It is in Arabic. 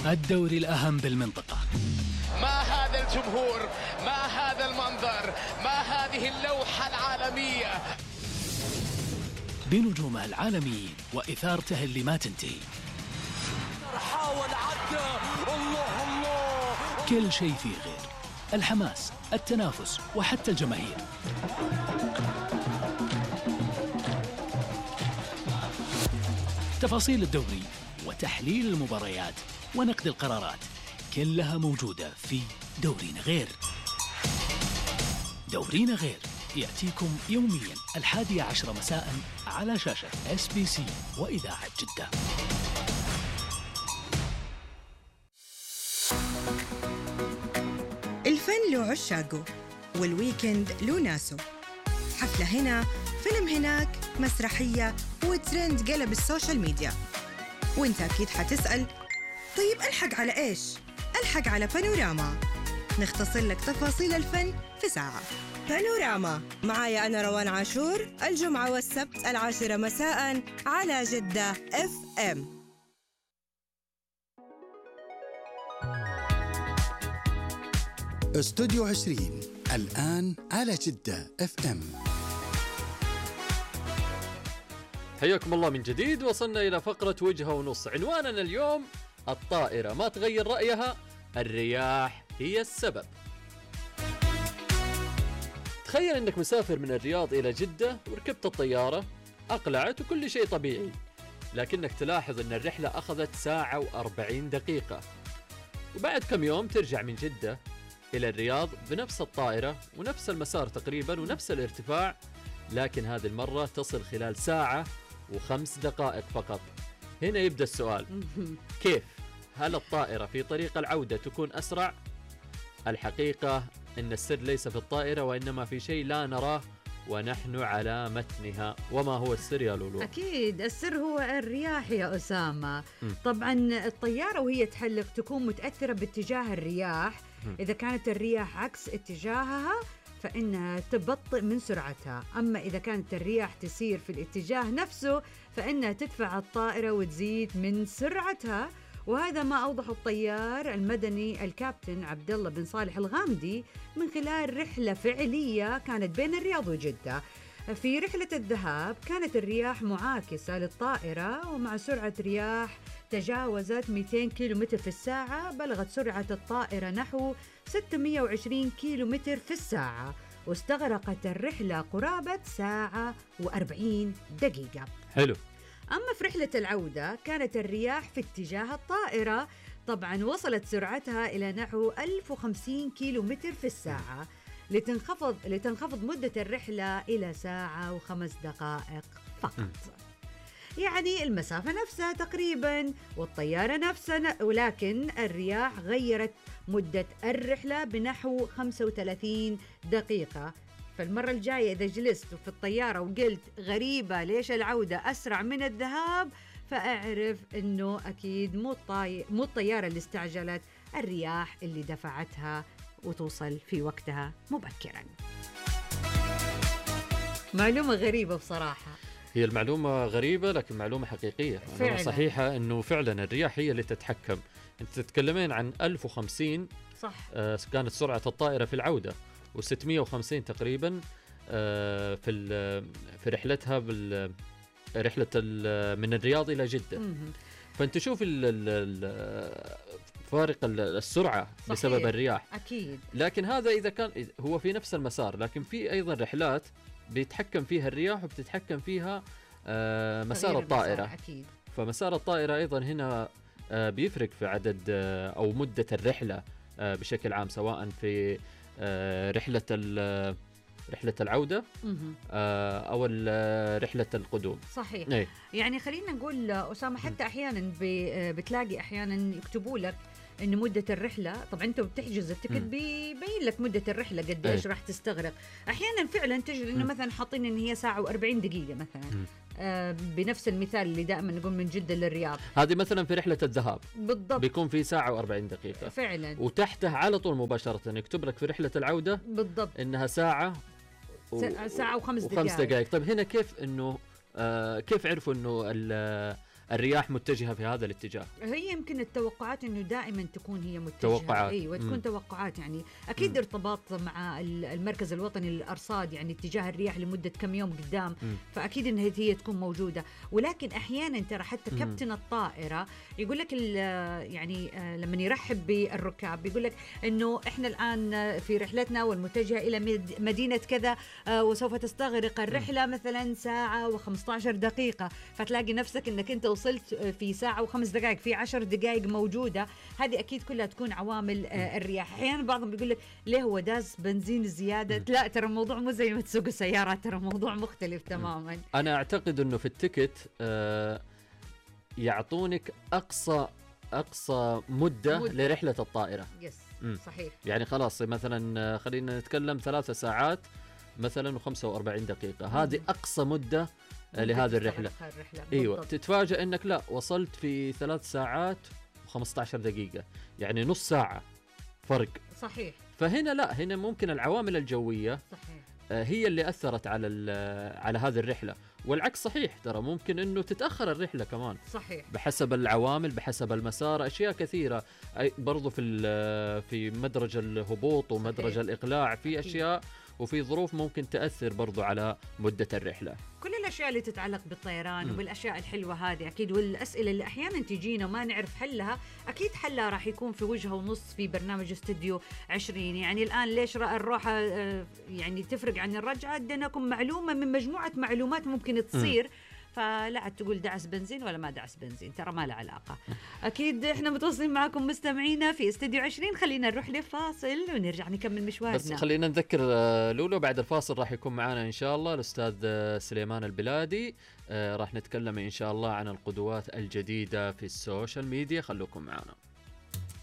الدوري الأهم بالمنطقة. ما هذا الجمهور، ما هذا المنظر، ما هذه اللوحة العالمية بنجومه العالميين وإثارته اللي ما تنتهي. حاول عدى، الله كل شيء فيه غير الحماس، التنافس وحتى الجماهير. تفاصيل الدوري وتحليل المباريات ونقد القرارات كلها موجودة في دورينا غير. دورينا غير يأتيكم يوميا 11 مساء على شاشة SBC وإذاعة جدة. الفن له عشاقه والويكند له ناسه. حفلة هنا، فيلم هناك، مسرحية وترند قلب السوشيال ميديا. وانت أكيد حتسأل، طيب ألحق على إيش؟ ألحق على بانوراما، نختصر لك تفاصيل الفن في ساعة. بانوراما معايا أنا روان عاشور، الجمعة والسبت 10 مساء على جدة FM. استوديو 20 الآن على جدة FM. حياكم الله من جديد. وصلنا إلى فقرة وجهة ونص. عنواننا اليوم: الطائرة ما تغير رأيها، الرياح هي السبب. تخيل أنك مسافر من الرياض إلى جدة وركبت الطيارة، أقلعت وكل شيء طبيعي، لكنك تلاحظ أن الرحلة أخذت 1 ساعة و40 دقيقة. وبعد كم يوم ترجع من جدة إلى الرياض بنفس الطائرة ونفس المسار تقريبا ونفس الارتفاع، لكن هذه المرة تصل خلال 1 ساعة و5 دقائق فقط. هنا يبدأ السؤال: كيف؟ هل الطائرة في طريق العودة تكون أسرع؟ الحقيقة إن السر ليس في الطائرة وإنما في شيء لا نراه ونحن على متنها. وما هو السر يا لولو؟ أكيد السر هو الرياح يا أسامة. طبعا الطيارة وهي تحلق تكون متأثرة باتجاه الرياح. إذا كانت الرياح عكس اتجاهها فإنها تبطئ من سرعتها، أما إذا كانت الرياح تسير في الاتجاه نفسه فإنها تدفع الطائرة وتزيد من سرعتها. وهذا ما أوضح الطيار المدني الكابتن عبد الله بن صالح الغامدي من خلال رحلة فعلية كانت بين الرياض وجدة. في رحلة الذهاب كانت الرياح معاكسة للطائرة، ومع سرعة رياح تجاوزت 200 كيلومتر في الساعة بلغت سرعة الطائرة نحو 620 كيلومتر في الساعة، واستغرقت الرحلة قرابة 1 ساعة و40 دقيقة. حلو. أما في رحلة العودة كانت الرياح في اتجاه الطائرة، طبعا وصلت سرعتها إلى نحو 1050 كيلومتر في الساعة، لتنخفض مدة الرحلة إلى 1 ساعة و5 دقائق فقط. يعني المسافة نفسها تقريبا والطيارة نفسها، ولكن الرياح غيرت مدة الرحلة بنحو 35 دقيقة. فالمرة الجاية إذا جلست في الطيارة وقلت غريبة ليش العودة أسرع من الذهاب، فأعرف أنه أكيد مو الطيارة اللي استعجلت، الرياح اللي دفعتها وتوصل في وقتها مبكرا. معلومة غريبة بصراحة. هي المعلومة غريبة لكن معلومة حقيقية. معلومة صحيحة أنه فعلا الرياح هي اللي تتحكم. أنت تتكلمين عن 1050 صح. كانت سرعة الطائرة في العودة، و650 تقريبا في رحلتها رحلة من الرياض إلى جدة. فأنت شوف فارق السرعة صحيح. بسبب الرياح أكيد. لكن هذا إذا كان هو في نفس المسار، لكن في أيضا رحلات بيتحكم فيها الرياح وبتتحكم فيها مسار الطائرة. أكيد. فمسار الطائرة أيضا هنا بيفرق في عدد أو مدة الرحلة بشكل عام، سواء في رحلة العودة أو رحلة القدوم. صحيح. أي. يعني خلينا نقول أسامة، حتى أحيانا بتلاقي أحيانا يكتبوا لك إن مدة الرحلة، طبعا أنت بتحجز التيكت بيبين لك مدة الرحلة قد إيش راح تستغرق. أحيانا فعلا تجد إنه مثلا حاطين إن هي 1 ساعة و40 دقيقة مثلا. بنفس المثال اللي دائما نقول من جدة للرياض، هذه مثلا في رحلة الذهاب بالضبط بيكون في 1 ساعة و40 دقيقة فعلا، وتحته على طول مباشرة يكتب لك في رحلة العودة بالضبط إنها 1 ساعة ساعة و5 دقائق. طيب هنا كيف إنه كيف عرفوا إنه الرياح متجهة في هذا الاتجاه. هي يمكن التوقعات انه دائما تكون هي متجهه، توقعات. ايوه تكون توقعات، يعني اكيد ارتباط مع المركز الوطني للارصاد، يعني اتجاه الرياح لمده كم يوم قدام، فاكيد ان هي تكون موجوده. ولكن احيانا ترى حتى كابتن الطائره يقول لك يعني لما يرحب بالركاب يقول لك انه احنا الان في رحلتنا والمتجهه الى مدينه كذا، وسوف تستغرق الرحله مثلا ساعه و15 دقيقه، فتلاقي نفسك انك انت وصلت في ساعه و5 دقائق، في 10 دقائق موجوده. هذه اكيد كلها تكون عوامل الرياح. احيانا بعضهم بيقول لك ليه هو داز بنزين زياده؟ لا، ترى الموضوع مو زي ما تسوق السيارات، ترى موضوع مختلف تماما. انا اعتقد انه في التيكت يعطونك اقصى مدة لرحلة الطائرة. يس صحيح. يعني خلاص مثلا خلينا نتكلم 3 ساعات مثلا و45 دقيقة، هذه أقصى مدة لهذه الرحلة. ايوه، تتفاجأ انك لا وصلت في 3 ساعات و15 دقيقة، يعني نص ساعة فرق. صحيح. فهنا لا، هنا ممكن العوامل الجوية صحيح هي اللي أثرت على هذه الرحلة، والعكس صحيح، ترى ممكن انه تتأخر الرحلة كمان. صحيح. بحسب العوامل، بحسب المسار، اشياء كثيرة برضو في مدرج الهبوط ومدرج صحيح. الإقلاع، في اشياء وفي ظروف ممكن تأثر برضو على مدة الرحلة. كل الأشياء اللي تتعلق بالطيران وبالأشياء الحلوة هذه أكيد، والأسئلة اللي أحيانا تجينا وما نعرف حلها، أكيد حلها راح يكون في وجهة ونص في برنامج استوديو 20. يعني الآن ليش الروحة يعني تفرق عن الرجعة؟ اديناكم معلومة من مجموعة معلومات ممكن تصير، فلا تقول دعس بنزين ولا ما دعس بنزين، ترى ما له علاقة. أكيد إحنا متواصلين معكم مستمعينا في استوديو 20. خلينا نروح لفاصل ونرجع نكمل مشوارنا. بس خلينا نذكر لولو بعد الفاصل راح يكون معنا إن شاء الله الأستاذ سليمان البلادي، راح نتكلم إن شاء الله عن القدوات الجديدة في السوشيال ميديا. خلوكم معنا.